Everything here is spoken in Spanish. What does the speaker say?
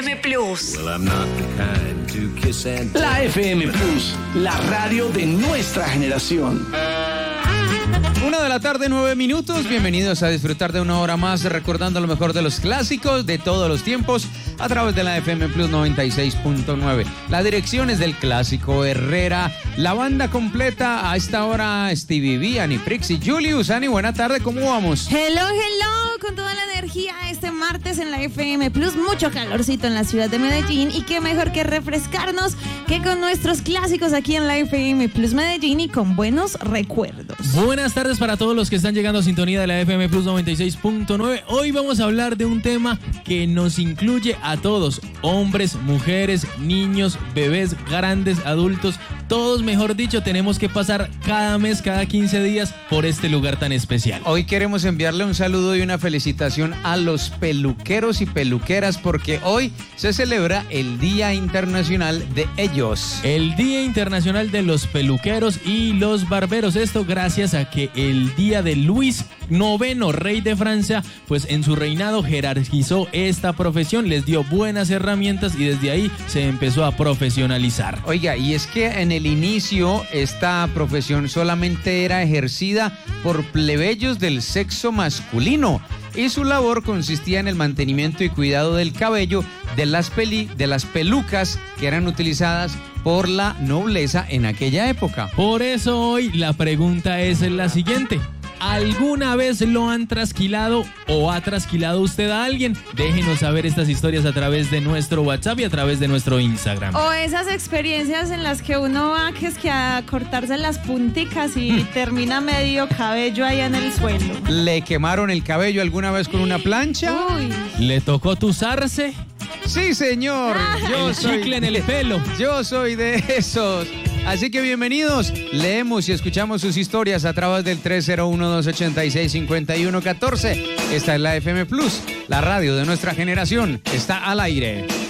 FM Plus. La FM Plus, la radio de nuestra generación. 1:09 PM. Bienvenidos a disfrutar de una hora más recordando lo mejor de los clásicos de todos los tiempos a través de la FM Plus 96.9. La dirección es del Clásico Herrera. La banda completa a esta hora: Stevie B, Ani Prix y Julius. Ani, buena tarde, ¿cómo vamos? Hello, con toda la energía este martes en la FM Plus. Mucho calorcito en la ciudad de Medellín y qué mejor que refrescarnos que con nuestros clásicos aquí en la FM Plus Medellín y con buenos recuerdos. Buenas tardes para todos los que están llegando a sintonía de la FM Plus 96.9. Hoy vamos a hablar de un tema que nos incluye a todos: hombres, mujeres, niños, bebés, grandes, adultos. Todos, mejor dicho, tenemos que pasar cada mes, cada 15 días por este lugar tan especial. Hoy queremos enviarle un saludo y una felicitación a los peluqueros y peluqueras porque hoy se celebra el Día Internacional de ellos. El Día Internacional de los Peluqueros y los Barberos. Esto gracias a que el día de Luis IX, rey de Francia, pues en su reinado jerarquizó esta profesión, les dio buenas herramientas y desde ahí se empezó a profesionalizar. Oiga, y es que en el inicio esta profesión solamente era ejercida por plebeyos del sexo masculino y su labor consistía en el mantenimiento y cuidado del cabello, de las pelucas que eran utilizadas por la nobleza en aquella época. Por eso hoy la pregunta es la siguiente: ¿alguna vez lo han trasquilado o ha trasquilado usted a alguien? Déjenos saber estas historias a través de nuestro WhatsApp y a través de nuestro Instagram. O esas experiencias en las que uno va que es que a cortarse las punticas y termina medio cabello allá en el suelo. ¿Le quemaron el cabello alguna vez con una plancha? Uy. ¿Le tocó tusarse? Sí, señor. El chicle en el pelo. Yo soy de esos. Así que bienvenidos, leemos y escuchamos sus historias a través del 301-286-5114. Esta es la FM Plus, la radio de nuestra generación. Está al aire.